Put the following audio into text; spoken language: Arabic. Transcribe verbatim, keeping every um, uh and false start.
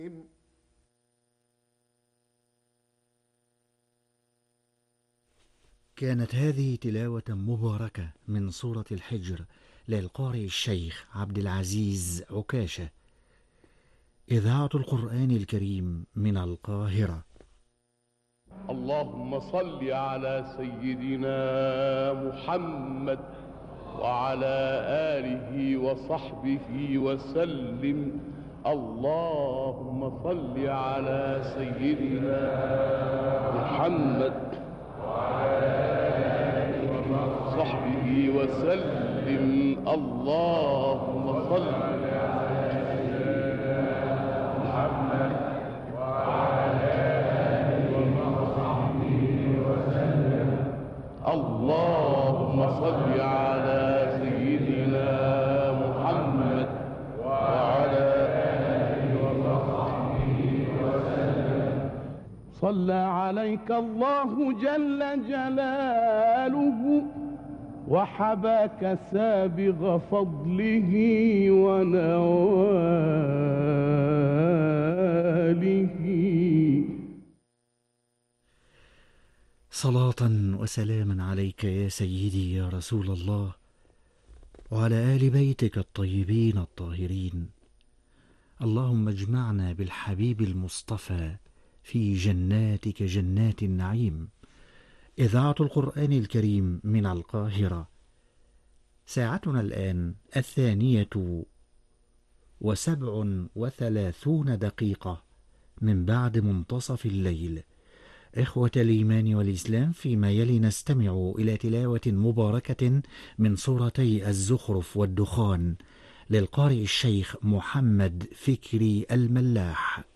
كانت هذه تلاوة مباركة من سورة الحجر للقارئ الشيخ عبد العزيز عكاشة، إذاعة القرآن الكريم من القاهرة. اللهم صل على سيدنا محمد وعلى آله وصحبه وسلم. اللهم صل على سيدنا محمد وعلى آله وصحبه وسلم. اللهم صل على سيدنا محمد وعلى آله وصحبه وسلم. اللهم صل على سيدنا محمد وعلى آله وصحبه وسلم. صلى عليك الله جل جلاله وحباك سابغ فضله ونواله. صلاة وسلاما عليك يا سيدي يا رسول الله، وعلى آل بيتك الطيبين الطاهرين. اللهم اجمعنا بالحبيب المصطفى في جناتك جنات النعيم. إذاعة القرآن الكريم من القاهرة. ساعتنا الآن الثانية وسبع وثلاثون دقيقة من بعد منتصف الليل. إخوة الإيمان والإسلام، فيما يلي نستمع إلى تلاوة مباركة من سورتي الزخرف والدخان للقارئ الشيخ محمد فكري الملاح.